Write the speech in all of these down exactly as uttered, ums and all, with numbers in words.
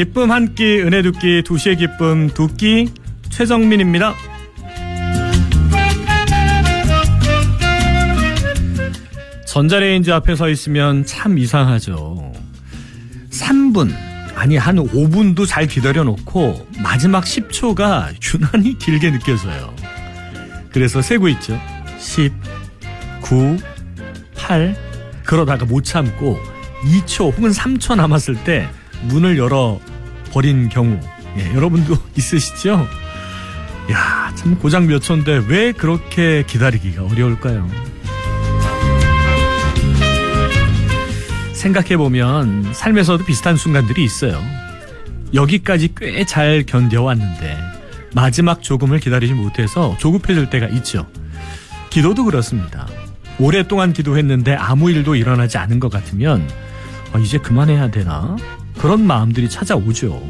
기쁨 한 끼, 은혜 두 끼, 두 시의 기쁨 두 끼, 최정민입니다. 전자레인지 앞에 서 있으면 참 이상하죠. 삼 분, 아니 한 오 분도 잘 기다려놓고 마지막 십 초가 유난히 길게 느껴져요. 그래서 세고 있죠. 십, 구, 팔, 그러다가 못 참고 이 초 혹은 삼 초 남았을 때 문을 열어버린 경우, 예, 여러분도 있으시죠? 야, 참 고작 몇 초인데 왜 그렇게 기다리기가 어려울까요? 생각해보면 삶에서도 비슷한 순간들이 있어요. 여기까지 꽤 잘 견뎌왔는데 마지막 조금을 기다리지 못해서 조급해질 때가 있죠. 기도도 그렇습니다. 오랫동안 기도했는데 아무 일도 일어나지 않은 것 같으면 아, 이제 그만해야 되나? 그런 마음들이 찾아오죠.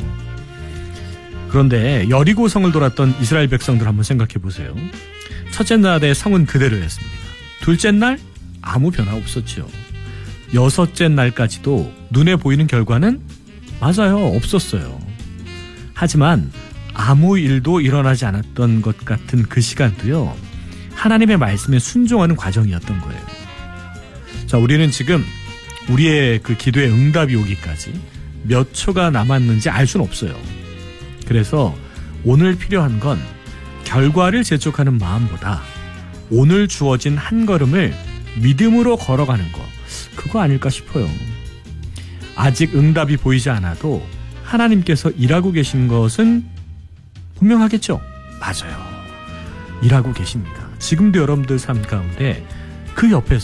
그런데 여리고성을 돌았던 이스라엘 백성들 한번 생각해보세요. 첫째 날의 성은 그대로였습니다. 둘째 날 아무 변화 없었죠. 여섯째 날까지도 눈에 보이는 결과는 맞아요, 없었어요. 하지만 아무 일도 일어나지 않았던 것 같은 그 시간도요, 하나님의 말씀에 순종하는 과정이었던 거예요. 자, 우리는 지금 우리의 그 기도의 응답이 오기까지 몇 초가 남았는지 알 수는 없어요. 그래서 오늘 필요한 건 결과를 재촉하는 마음보다 오늘 주어진 한 걸음을 믿음으로 걸어가는 거, 그거 아닐까 싶어요. 아직 응답이 보이지 않아도 하나님께서 일하고 계신 것은 분명하겠죠? 맞아요. 일하고 계십니다. 지금도 여러분들 삶 가운데 그 옆에서